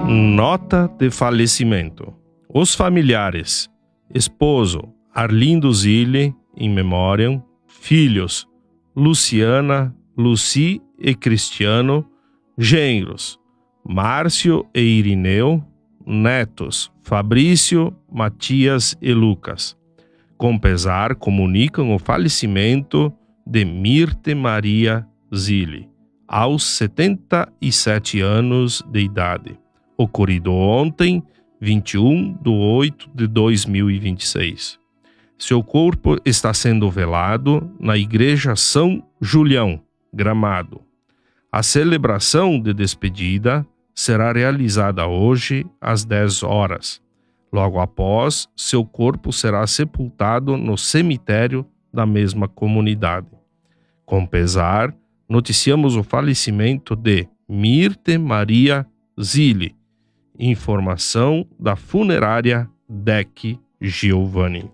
Nota de falecimento. Os familiares: esposo Arlindo Zilli, in memoriam; filhos Luciana, Luci e Cristiano; genros Márcio e Irineu; netos Fabrício, Matias e Lucas. Com pesar, comunicam o falecimento de Mirte Maria Zilli, aos 77 anos de idade, ocorrido ontem, 21/8/2026. Seu corpo está sendo velado na Igreja São Julião, Gramado. A celebração de despedida será realizada hoje às 10 horas. Logo após, seu corpo será sepultado no cemitério da mesma comunidade. Com pesar, noticiamos o falecimento de Mirte Maria Zilli. Informação da funerária DEC Giovanni.